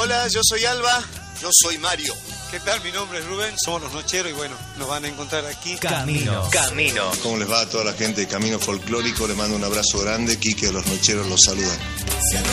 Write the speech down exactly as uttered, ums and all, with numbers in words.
Hola, yo soy Alba. Yo soy Mario. ¿Qué tal? Mi nombre es Rubén, somos Los Nocheros y bueno, nos van a encontrar aquí. Camino. Camino. ¿Cómo les va a toda la gente de Camino Folclórico? Les mando un abrazo grande. Quique de Los Nocheros los saluda.